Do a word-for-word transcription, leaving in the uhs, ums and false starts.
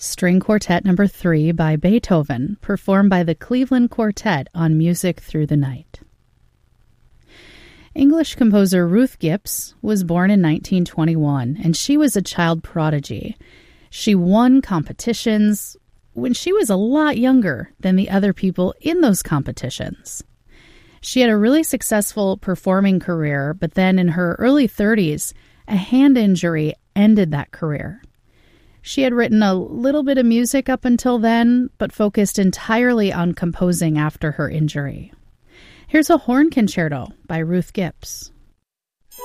String Quartet Number three by Beethoven, performed by the Cleveland Quartet on Music Through the Night. English composer Ruth Gipps was born in nineteen twenty-one, and she was a child prodigy. She won competitions when she was a lot younger than the other people in those competitions. She had a really successful performing career, but then in her early thirties, a hand injury ended that career. She had written a little bit of music up until then, but focused entirely on composing after her injury. Here's a horn concerto by Ruth Gipps.